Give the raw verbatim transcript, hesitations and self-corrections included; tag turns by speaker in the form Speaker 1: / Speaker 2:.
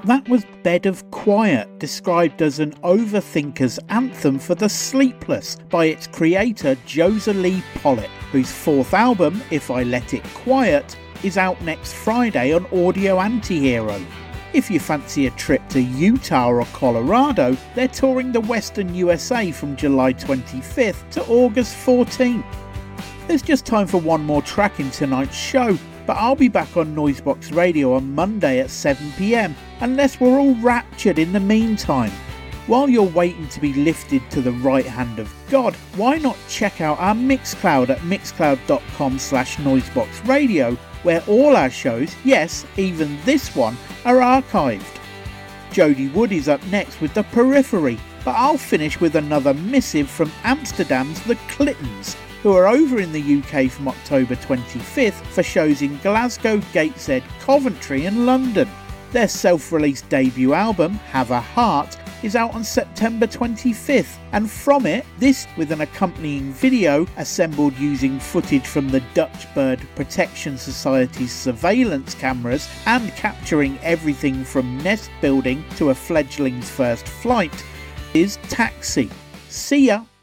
Speaker 1: That was Bed of Quiet, described as an overthinker's anthem for the sleepless by its creator Josie Pollitt, whose fourth album, If I Let It Quiet, is out next Friday on Audio Antihero. If you fancy a trip to Utah or Colorado, they're touring the Western U S A from July twenty-fifth to August fourteenth. There's just time for one more track in tonight's show, but I'll be back on Noisebox Radio on Monday at seven p m, unless we're all raptured in the meantime. While you're waiting to be lifted to the right hand of God, why not check out our Mixcloud at mixcloud.com slash noiseboxradio, where all our shows, yes, even this one, are archived. Jody Wood is up next with The Periphery, but I'll finish with another missive from Amsterdam's The Clintons, who are over in the U K from October twenty-fifth for shows in Glasgow, Gateshead, Coventry and London. Their self-released debut album, Have a Heart, is out on September twenty-fifth, and from it, this with an accompanying video assembled using footage from the Dutch Bird Protection Society's surveillance cameras and capturing everything from nest building to a fledgling's first flight, is Taxi. See ya!